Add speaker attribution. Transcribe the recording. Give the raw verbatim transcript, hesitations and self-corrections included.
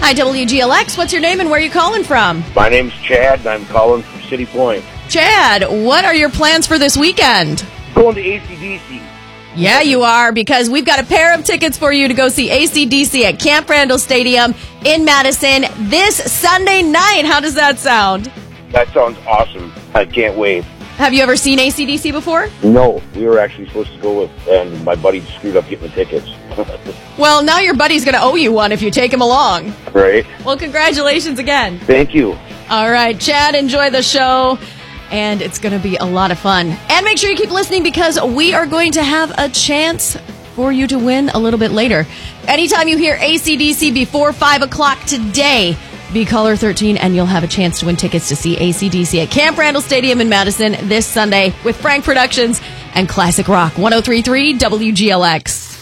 Speaker 1: Hi, W G L X. What's your name and where are you calling from?
Speaker 2: My name's Chad, and I'm calling from City Point.
Speaker 1: Chad, what are your plans for this weekend?
Speaker 2: Going to A C D C.
Speaker 1: Yeah, you are, because we've got a pair of tickets for you to go see A C D C at Camp Randall Stadium in Madison this Sunday night. How does that sound?
Speaker 2: That sounds awesome. I can't wait.
Speaker 1: Have you ever seen A C D C before?
Speaker 2: No, we were actually supposed to go with, and my buddy screwed up getting the tickets.
Speaker 1: Well, now your buddy's going to owe you one if you take him along.
Speaker 2: Right.
Speaker 1: Well, congratulations again.
Speaker 2: Thank you.
Speaker 1: All right, Chad, enjoy the show, and it's going to be a lot of fun. And make sure you keep listening because we are going to have a chance for you to win a little bit later. Anytime you hear A C D C before five o'clock today, be caller thirteen, and you'll have a chance to win tickets to see A C D C at Camp Randall Stadium in Madison this Sunday with Frank Productions and Classic Rock one oh three point three W G L X.